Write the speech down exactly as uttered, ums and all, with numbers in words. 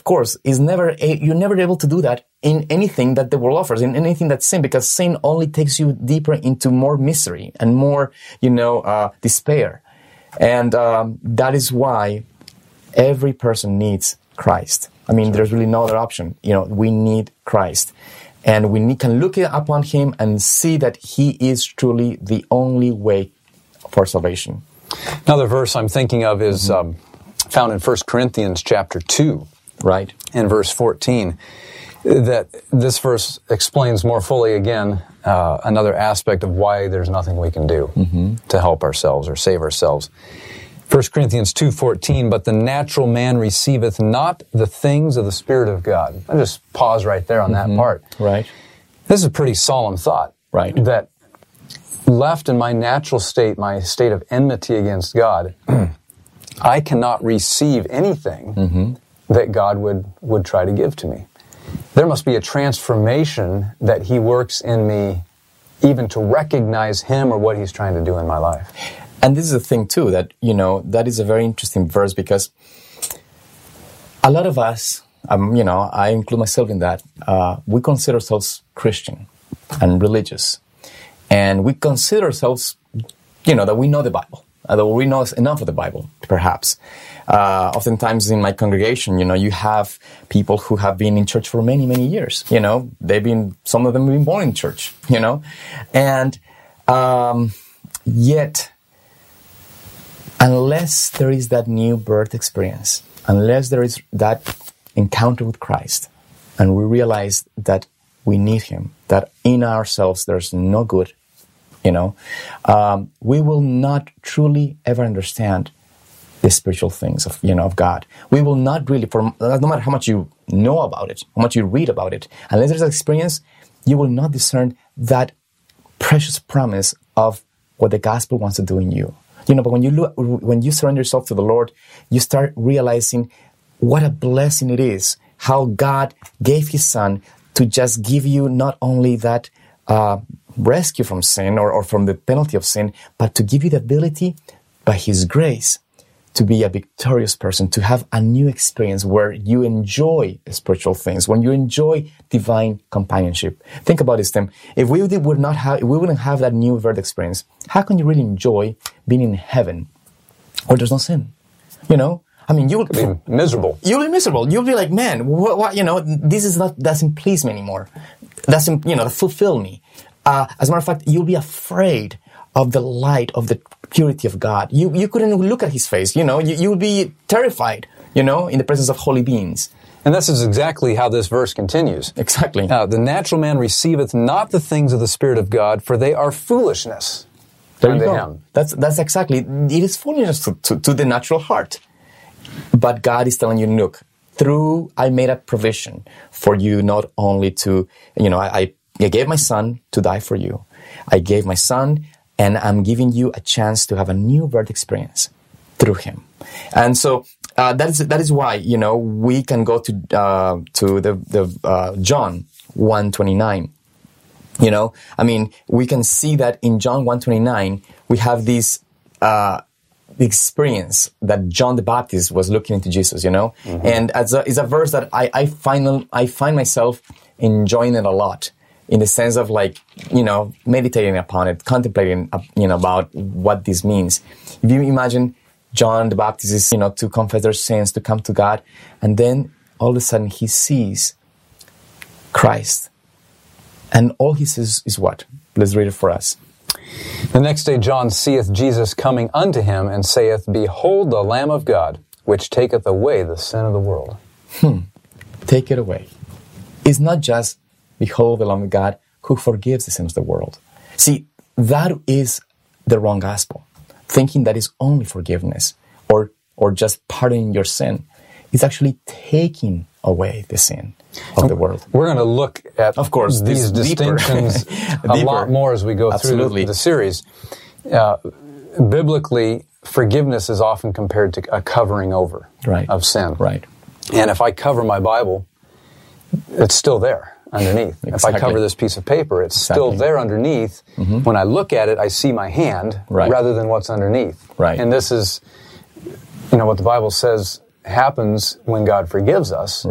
of course, is never a, you're never able to do that in anything that the world offers, in anything that's sin, because sin only takes you deeper into more misery and more, you know, uh, despair. And um, that is why every person needs Christ. I mean, there's really no other option. You know, we need Christ. And we need, can look upon him and see that he is truly the only way for salvation. Another verse I'm thinking of is um, found in First Corinthians chapter two. Right. In verse fourteen. That this verse explains more fully again uh, another aspect of why there's nothing we can do mm-hmm. to help ourselves or save ourselves. First Corinthians two fourteen, but the natural man receiveth not the things of the Spirit of God. I'll just pause right there on mm-hmm. that part. Right. This is a pretty solemn thought. Right. That left in my natural state, my state of enmity against God, I cannot receive anything mm-hmm. that God would, would try to give to me. There must be a transformation that he works in me even to recognize him or what he's trying to do in my life. And this is the thing, too, that, you know, that is a very interesting verse because a lot of us, um, you know, I include myself in that, uh, we consider ourselves Christian and religious. And we consider ourselves, you know, that we know the Bible, uh, that we know enough of the Bible, perhaps. Uh, oftentimes in my congregation, you know, you have people who have been in church for many, many years. You know, they've been, some of them have been born in church, you know. And um, yet, unless there is that new birth experience, unless there is that encounter with Christ, and we realize that we need him, that in ourselves there's no good, you know, um, we will not truly ever understand the spiritual things of, you know, of God. We will not really, for no matter how much you know about it, how much you read about it, unless there's an experience, you will not discern that precious promise of what the gospel wants to do in you. You know, but when you look, when you surrender yourself to the Lord, you start realizing what a blessing it is, how God gave his son to just give you not only that uh, rescue from sin or, or from the penalty of sin, but to give you the ability by his grace to be a victorious person, to have a new experience where you enjoy spiritual things, when you enjoy divine companionship. Think about this, Tim. If we would not have, if we wouldn't have that new birth experience, how can you really enjoy being in heaven where there's no sin? You know, I mean, you would be miserable. You'll be miserable. You'll be like, man, what, what, you know, this is not, doesn't please me anymore. Doesn't, you know, fulfill me. Uh, as a matter of fact, you'll be afraid of the light, of the purity of God. You you couldn't look at his face, you know, you, you would be terrified, you know, in the presence of holy beings. And this is exactly how this verse continues. Exactly. Uh, the natural man receiveth not the things of the Spirit of God, for they are foolishness there you unto go. him. That's, that's exactly, it is foolishness to, to, to the natural heart. But God is telling you, look, through, I made a provision for you not only to, you know, I, I gave my son to die for you. I gave my son, and I'm giving you a chance to have a new birth experience through him. And so uh, that is that is why, you know, we can go to uh, to the the uh, John one twenty-nine. You know, I mean, we can see that in John one twenty-nine we have this uh, experience that John the Baptist was looking into Jesus. You know, mm-hmm. and as a, it's a verse that I I find I find myself enjoying it a lot. In the sense of like, you know, meditating upon it, contemplating, you know, about what this means. If you imagine John the Baptist is, you know, to confess their sins, to come to God, and then all of a sudden he sees Christ. And all he says is what? Let's read it for us. The next day John seeth Jesus coming unto him, and saith, Behold the Lamb of God, which taketh away the sin of the world. Hmm. Take it away. It's not just behold the Lamb of God who forgives the sins of the world. See, that is the wrong gospel. Thinking that is only forgiveness or or just pardoning your sin. It's actually taking away the sin of the world. We're going to look at, of course, these distinctions a lot more as we go Absolutely. through the, the series. Uh, biblically, forgiveness is often compared to a covering over right. of sin. Right. And if I cover my Bible, it's still there. Underneath. Exactly. If I cover this piece of paper, it's exactly. still there underneath. Mm-hmm. When I look at it, I see my hand right. rather than what's underneath. Right. And this is, you know, what the Bible says happens when God forgives us.